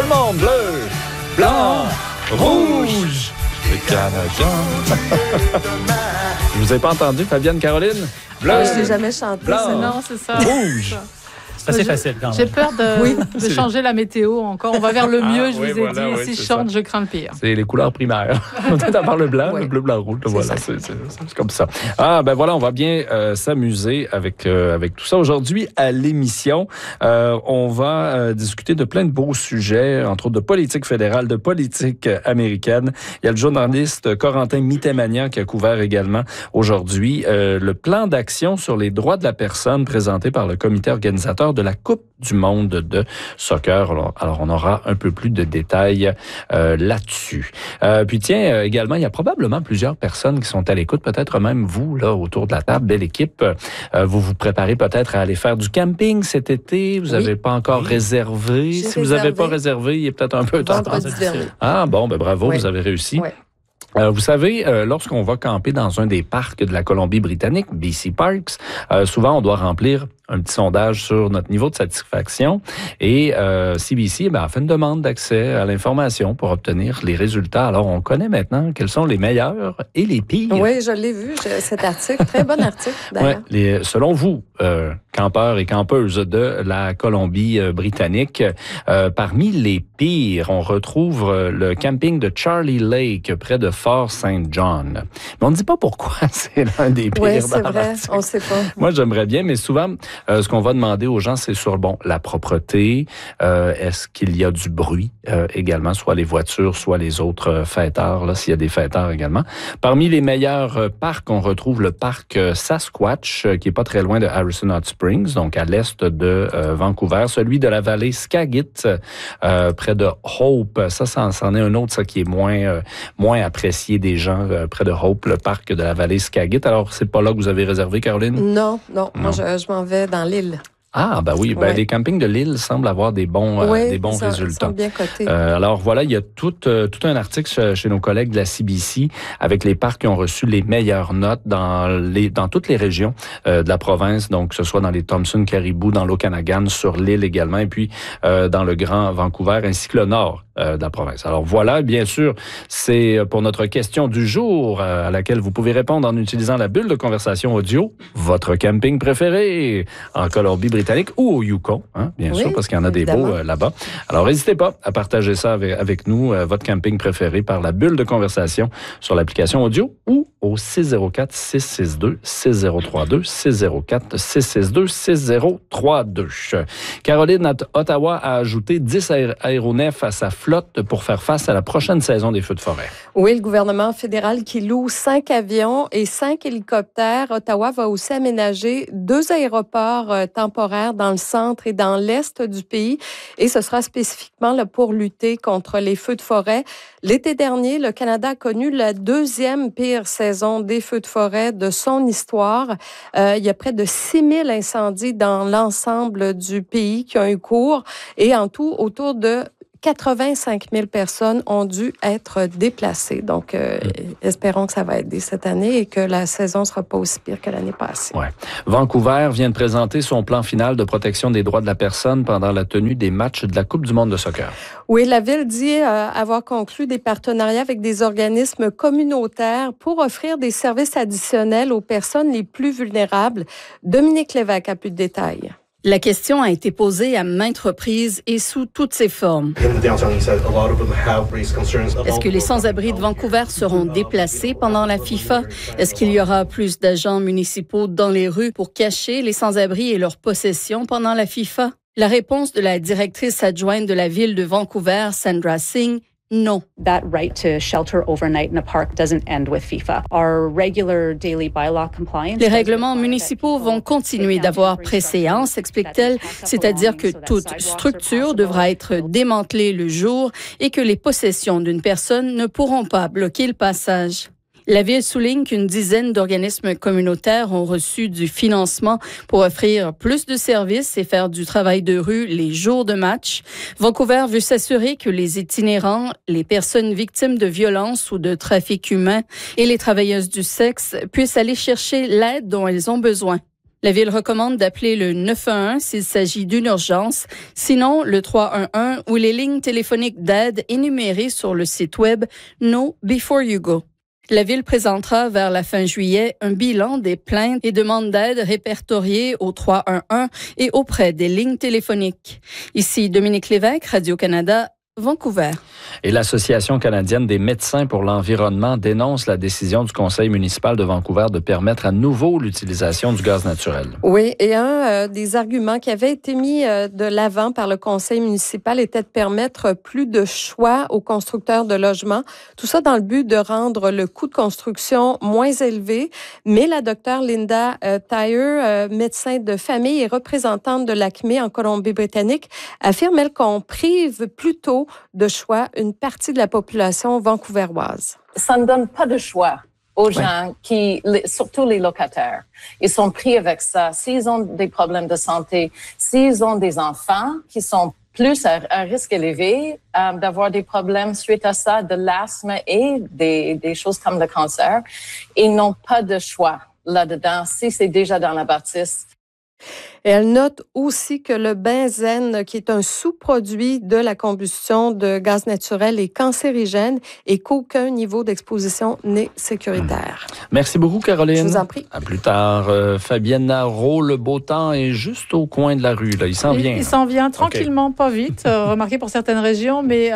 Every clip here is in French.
le monde, bleu, blanc, rouge, le Canadien. Je vous ai pas entendu, Fabienne, Caroline? Bleu, je l'ai jamais chanté. blanc, Non, c'est ça. rouge. C'est assez facile quand même. J'ai peur de changer la météo encore. On va vers le mieux, je oui, vous ai voilà, dit. oui, Si c'est je chante, ça. je crains le pire. C'est les couleurs primaires. Peut-être à part le blanc, le bleu, blanc, rouge. Voilà, c'est comme ça. Ah, ben voilà, on va bien s'amuser avec tout ça. Aujourd'hui, à l'émission, on va discuter de plein de beaux sujets, entre autres de politique fédérale, de politique américaine. Il y a le journaliste Corentin Mittemanian qui a couvert également aujourd'hui le plan d'action sur les droits de la personne présenté par le comité organisateur de la Coupe du monde de soccer. Alors, on aura un peu plus de détails là-dessus. Puis tiens, également, il y a probablement plusieurs personnes qui sont à l'écoute, peut-être même vous, là, autour de la table, belle équipe. Vous vous préparez peut-être à aller faire du camping cet été. Vous n'avez pas encore réservé. Si vous n'avez pas réservé, il est peut-être un peu tard. Ah bon, ben bravo, vous avez réussi. Oui. Vous savez, lorsqu'on va camper dans un des parcs de la Colombie-Britannique, BC Parks, souvent on doit remplir un petit sondage sur notre niveau de satisfaction et CBC a fait une demande d'accès à l'information pour obtenir les résultats. Alors, on connaît maintenant quels sont les meilleurs et les pires. Oui, je l'ai vu, cet article. Très bon article, d'ailleurs. Ouais, selon vous, campeurs et campeuses de la Colombie-Britannique, parmi les pires, on retrouve le camping de Charlie Lake, près de Fort St. John. Mais on ne dit pas pourquoi c'est l'un des pires. Oui, c'est vrai, on ne sait pas. Moi, j'aimerais bien, mais souvent, ce qu'on va demander aux gens, c'est sur la propreté. Est-ce qu'il y a du bruit également, soit les voitures, soit les autres fêtards, là, s'il y a des fêtards également. Parmi les meilleurs parcs, on retrouve le parc Sasquatch, qui est pas très loin de Harrison Hot Springs, donc à l'est de Vancouver. Celui de la vallée Skagit, près de Hope. Ça, c'en est un autre, ça, qui est moins apprécié des gens, près de Hope, le parc de la vallée Skagit. Alors, c'est pas là que vous avez réservé, Caroline? Non. Moi, je m'en vais dans l'île. Ah, ben oui. Les campings de l'île semblent avoir des bons résultats. Ils sont bien cotés. Alors voilà, il y a tout un article chez nos collègues de la CBC avec les parcs qui ont reçu les meilleures notes dans toutes les régions de la province, donc que ce soit dans les Thompson, Caribou, dans l'Okanagan, sur l'île également, et puis dans le Grand Vancouver, ainsi que le nord de la province. Alors voilà, bien sûr, c'est pour notre question du jour à laquelle vous pouvez répondre en utilisant la bulle de conversation audio, votre camping préféré en Colombie-Britannique ou au Yukon, bien sûr, parce qu'il y en a évidemment des beaux là-bas. Alors, n'hésitez pas à partager ça avec nous, votre camping préféré, par la bulle de conversation sur l'application audio ou au 604-662-6032, 604-662-6032. Caroline, à Ottawa, a ajouté 10 aéronefs à sa flotte pour faire face à la prochaine saison des feux de forêt. Oui, le gouvernement fédéral qui loue 5 avions et 5 hélicoptères. Ottawa va aussi aménager 2 aéroports temporaires dans le centre et dans l'est du pays. Et ce sera spécifiquement là, pour lutter contre les feux de forêt. L'été dernier, le Canada a connu la 2e pire saison des feux de forêt de son histoire. Il y a près de 6000 incendies dans l'ensemble du pays qui ont eu cours. Et en tout, autour de 85 000 personnes ont dû être déplacées. Donc, espérons que ça va aider cette année et que la saison ne sera pas aussi pire que l'année passée. Ouais. Vancouver vient de présenter son plan final de protection des droits de la personne pendant la tenue des matchs de la Coupe du monde de soccer. Oui, la Ville dit avoir conclu des partenariats avec des organismes communautaires pour offrir des services additionnels aux personnes les plus vulnérables. Dominique Lévesque a plus de détails. La question a été posée à maintes reprises et sous toutes ses formes. Est-ce que les sans-abri de Vancouver seront déplacés pendant la FIFA? Est-ce qu'il y aura plus d'agents municipaux dans les rues pour cacher les sans-abri et leurs possessions pendant la FIFA? La réponse de la directrice adjointe de la ville de Vancouver, Sandra Singh, non. That right to shelter overnight in a park doesn't end with FIFA. Our regular daily bylaw compliance. Les règlements municipaux vont continuer d'avoir préséance, explique-t-elle, c'est-à-dire que toute structure devra être démantelée le jour et que les possessions d'une personne ne pourront pas bloquer le passage. La Ville souligne qu'une dizaine d'organismes communautaires ont reçu du financement pour offrir plus de services et faire du travail de rue les jours de match. Vancouver veut s'assurer que les itinérants, les personnes victimes de violences ou de trafic humain et les travailleuses du sexe puissent aller chercher l'aide dont elles ont besoin. La Ville recommande d'appeler le 911 s'il s'agit d'une urgence, sinon le 311 ou les lignes téléphoniques d'aide énumérées sur le site web Know Before You Go. La Ville présentera vers la fin juillet un bilan des plaintes et demandes d'aide répertoriées au 311 et auprès des lignes téléphoniques. Ici Dominique Lévesque, Radio-Canada, Vancouver. Et l'Association canadienne des médecins pour l'environnement dénonce la décision du Conseil municipal de Vancouver de permettre à nouveau l'utilisation du gaz naturel. Oui, et un des arguments qui avait été mis de l'avant par le Conseil municipal était de permettre plus de choix aux constructeurs de logements. Tout ça dans le but de rendre le coût de construction moins élevé. Mais la docteure Linda Thayer, médecin de famille et représentante de l'ACME en Colombie-Britannique, affirme, elle, qu'on prive plutôt de choix une partie de la population vancouveroise. Ça ne donne pas de choix aux gens surtout les locataires. Ils sont pris avec ça. S'ils ont des problèmes de santé, s'ils ont des enfants qui sont plus à risque élevé d'avoir des problèmes suite à ça, de l'asthme et des choses comme le cancer, ils n'ont pas de choix là-dedans si c'est déjà dans la bâtisse. Et elle note aussi que le benzène, qui est un sous-produit de la combustion de gaz naturel, est cancérigène et qu'aucun niveau d'exposition n'est sécuritaire. Merci beaucoup, Caroline. Je vous en prie. À plus tard. Fabienne Naro, le beau temps est juste au coin de la rue. Là. Il s'en vient. Il s'en vient tranquillement, pas vite. Remarquez pour certaines régions, mais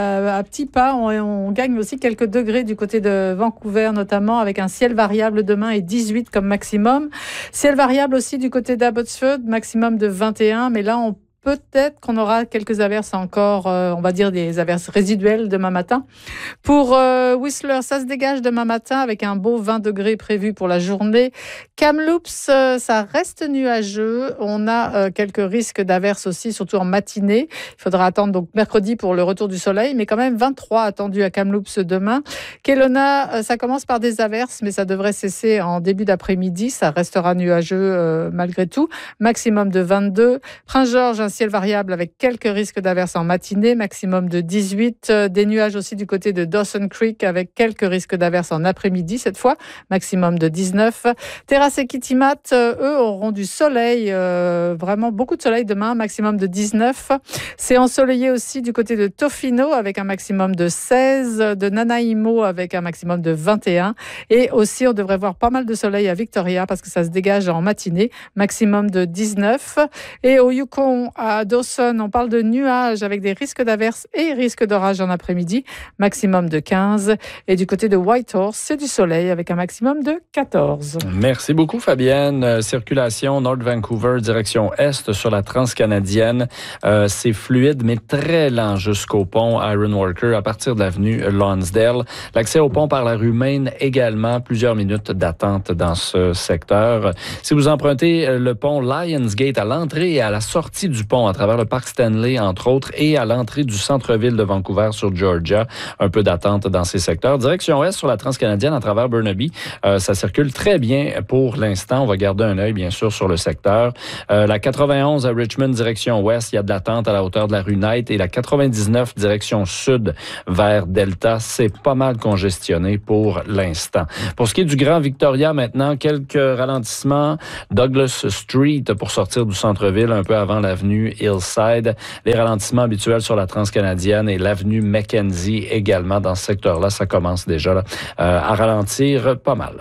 à petits pas, on gagne aussi quelques degrés du côté de Vancouver, notamment avec un ciel variable demain et 18 comme maximum. Ciel variable aussi du côté d'Abbotsford, maximum de 21, mais là, peut-être qu'on aura quelques averses encore, on va dire des averses résiduelles demain matin. Pour Whistler, ça se dégage demain matin avec un beau 20 degrés prévu pour la journée. Kamloops, ça reste nuageux. On a quelques risques d'averses aussi, surtout en matinée. Il faudra attendre donc mercredi pour le retour du soleil, mais quand même 23 attendus à Kamloops demain. Kelowna, ça commence par des averses, mais ça devrait cesser en début d'après-midi. Ça restera nuageux malgré tout. Maximum de 22. Prince-Georges, un ciel variable avec quelques risques d'averses en matinée, maximum de 18. Des nuages aussi du côté de Dawson Creek avec quelques risques d'averses en après-midi cette fois, maximum de 19. Terrasse et Kitimat, eux, auront du soleil, vraiment beaucoup de soleil demain, maximum de 19. C'est ensoleillé aussi du côté de Tofino avec un maximum de 16, de Nanaimo avec un maximum de 21. Et aussi, on devrait voir pas mal de soleil à Victoria parce que ça se dégage en matinée, maximum de 19. Et au Yukon, à Dawson, on parle de nuages avec des risques d'averses et risques d'orage en après-midi, maximum de 15. Et du côté de Whitehorse, c'est du soleil avec un maximum de 14. Merci beaucoup, Fabienne. Circulation North Vancouver, direction Est sur la transcanadienne. C'est fluide, mais très lent jusqu'au pont Ironworker à partir de l'avenue Lonsdale. L'accès au pont par la rue Main également. Plusieurs minutes d'attente dans ce secteur. Si vous empruntez le pont Lionsgate à l'entrée et à la sortie du pont à travers le parc Stanley, entre autres, et à l'entrée du centre-ville de Vancouver sur Georgia. Un peu d'attente dans ces secteurs. Direction Est sur la transcanadienne à travers Burnaby. Ça circule très bien pour l'instant. On va garder un œil, bien sûr, sur le secteur. La 91 à Richmond, direction Ouest, il y a de l'attente à la hauteur de la rue Knight. Et la 99, direction Sud, vers Delta, c'est pas mal congestionné pour l'instant. Pour ce qui est du Grand Victoria, maintenant, quelques ralentissements. Douglas Street pour sortir du centre-ville, un peu avant l'avenue Hillside. Les ralentissements habituels sur la transcanadienne et l'avenue Mackenzie également dans ce secteur-là. Ça commence déjà là, à ralentir pas mal.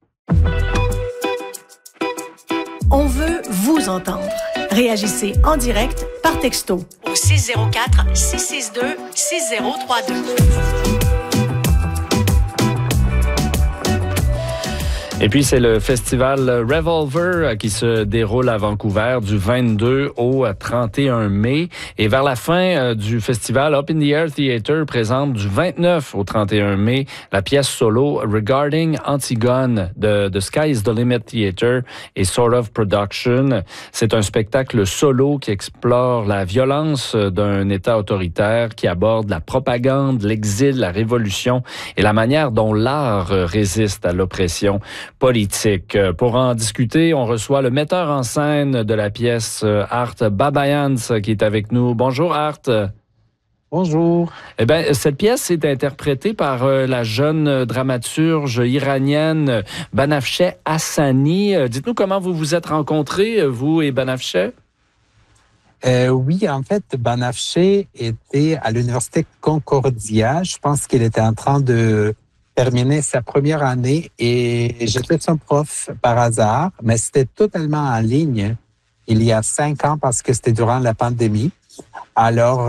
On veut vous entendre. Réagissez en direct par texto au 604 662 6032. Et puis, c'est le festival Revolver qui se déroule à Vancouver du 22 au 31 mai. Et vers la fin du festival, Up in the Air Theatre présente du 29 au 31 mai la pièce solo Regarding Antigone de The Sky is the Limit Theatre et Sort of Production. C'est un spectacle solo qui explore la violence d'un État autoritaire, qui aborde la propagande, l'exil, la révolution et la manière dont l'art résiste à l'oppression politique. Pour en discuter, on reçoit le metteur en scène de la pièce, Art Babayans, qui est avec nous. Bonjour, Art. Bonjour. Eh bien, cette pièce est interprétée par la jeune dramaturge iranienne Banafsheh Hassani. Dites-nous comment vous vous êtes rencontrés, vous et Banafsheh? Oui, en fait, Banafsheh était à l'Université Concordia. Je pense qu'il était en train de terminer sa première année et j'étais son prof par hasard, mais c'était totalement en ligne il y a 5 ans parce que c'était durant la pandémie. Alors,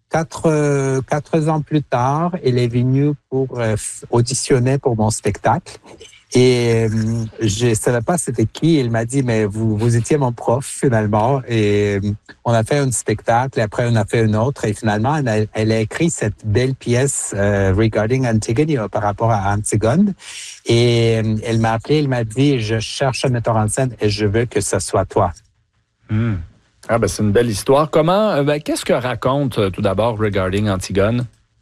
4 ans plus tard, elle est venue pour auditionner pour mon spectacle. Et je savais pas c'était qui. Il m'a dit, mais vous étiez mon prof finalement. Et on a fait un spectacle, et après on a fait un autre. Et finalement, elle a écrit cette belle pièce regarding Antigone, par rapport à Antigone. Et elle m'a appelé, elle m'a dit, je cherche un metteur en scène et je veux que ce soit toi. Ah ben c'est une belle histoire. Comment, qu'est-ce que raconte tout d'abord Regarding Antigone?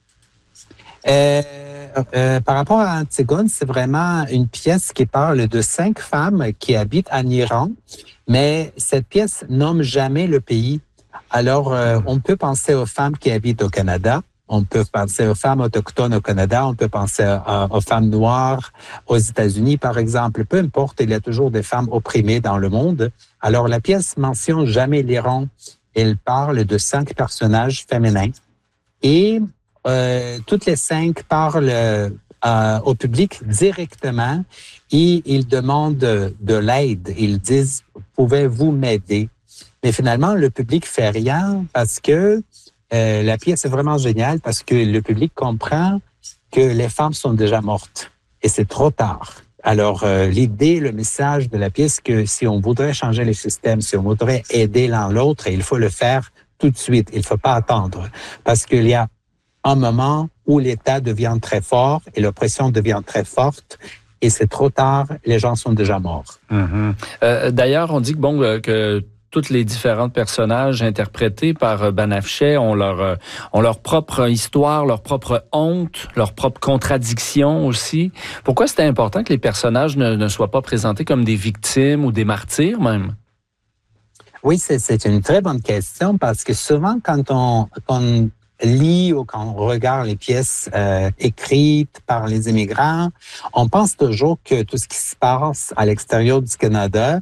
Par rapport à Antigone, c'est vraiment une pièce qui parle de 5 femmes qui habitent en Iran, mais cette pièce nomme jamais le pays. Alors, on peut penser aux femmes qui habitent au Canada, on peut penser aux femmes autochtones au Canada, on peut penser aux femmes noires aux États-Unis, par exemple. Peu importe, il y a toujours des femmes opprimées dans le monde. Alors, la pièce mentionne jamais l'Iran. Elle parle de 5 personnages féminins. Et toutes les 5 parlent au public directement et ils demandent de l'aide. Ils disent, pouvez-vous m'aider? Mais finalement, le public fait rien parce que la pièce est vraiment géniale parce que le public comprend que les femmes sont déjà mortes et c'est trop tard. Alors, l'idée, le message de la pièce, que si on voudrait changer le système, si on voudrait aider l'un l'autre, il faut le faire tout de suite. Il ne faut pas attendre parce qu'il y a un moment où l'État devient très fort et l'oppression devient très forte et c'est trop tard, les gens sont déjà morts. D'ailleurs, on dit que tous les différents personnages interprétés par Banafsheh ont leur propre histoire, leur propre honte, leur propre contradiction aussi. Pourquoi c'est important que les personnages ne soient pas présentés comme des victimes ou des martyrs même? Oui, c'est une très bonne question parce que souvent quand on lit ou quand on regarde les pièces écrites par les immigrants, on pense toujours que tout ce qui se passe à l'extérieur du Canada,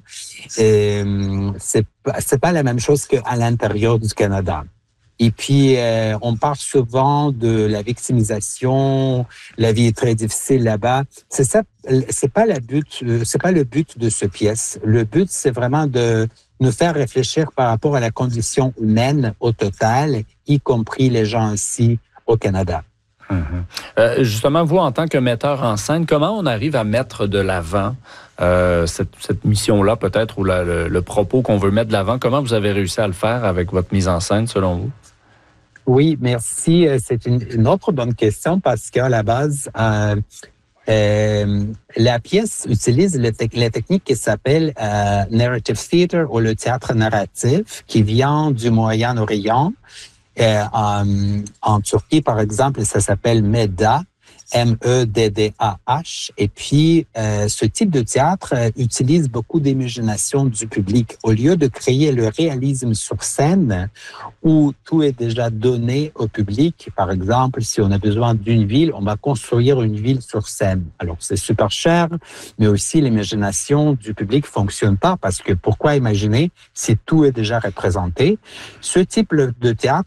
c'est pas la même chose qu'à l'intérieur du Canada. Et puis, on parle souvent de la victimisation, la vie est très difficile là-bas. C'est pas le but de cette pièce. Le but, c'est vraiment de nous faire réfléchir par rapport à la condition humaine au total, y compris les gens ici au Canada. Justement, vous, en tant que metteur en scène, comment on arrive à mettre de l'avant cette mission-là, peut-être, ou le propos qu'on veut mettre de l'avant? Comment vous avez réussi à le faire avec votre mise en scène, selon vous? Oui, merci. C'est une autre bonne question parce qu'à la base, la pièce utilise la technique qui s'appelle narrative theater ou le théâtre narratif qui vient du Moyen-Orient. En Turquie, par exemple, ça s'appelle MEDDAH, M-E-D-D-A-H. Et puis, ce type de théâtre utilise beaucoup d'imagination du public. Au lieu de créer le réalisme sur scène, où tout est déjà donné au public, par exemple, si on a besoin d'une ville, on va construire une ville sur scène. Alors, c'est super cher, mais aussi l'imagination du public fonctionne pas parce que pourquoi imaginer si tout est déjà représenté? Ce type de théâtre